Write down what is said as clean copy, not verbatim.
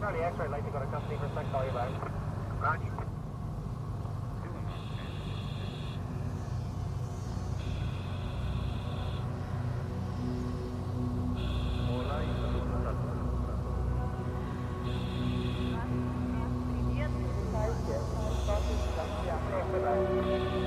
Charlie X-ray, I'd like to go to company for a sec, call you back. Roger.